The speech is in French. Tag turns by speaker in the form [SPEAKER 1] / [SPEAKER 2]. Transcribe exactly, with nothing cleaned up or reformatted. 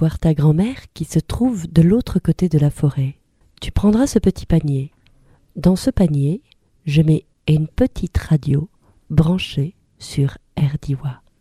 [SPEAKER 1] voir ta grand-mère qui se trouve de l'autre côté de la forêt. Tu prendras ce petit panier. Dans ce panier, je mets une petite radio branchée sur R D I W A.